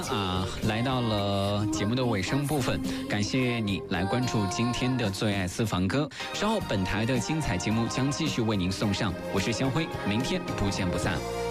来到了节目的尾声部分，感谢你来关注今天的最爱私房歌。稍后本台的精彩节目将继续为您送上，我是肖辉，明天不见不散。